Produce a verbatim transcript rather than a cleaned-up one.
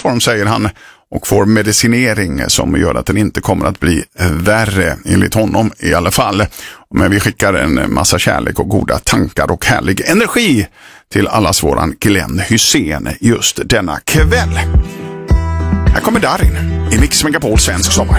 form, säger han, och får medicinering som gör att den inte kommer att bli värre, enligt honom i alla fall. Men vi skickar en massa kärlek och goda tankar och härlig energi till allas våran Glenn Hysén just denna kväll. Här kommer Darin i Mix Megapol Svensk Sommar.